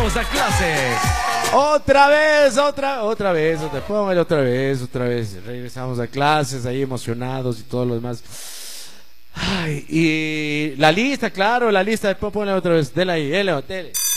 regresamos a clases. Otra vez. Póngale otra vez. Regresamos a clases, ahí emocionados y todo lo demás. Ay, y la lista, claro, la lista. Después ponle otra vez. Dele ahí, dele.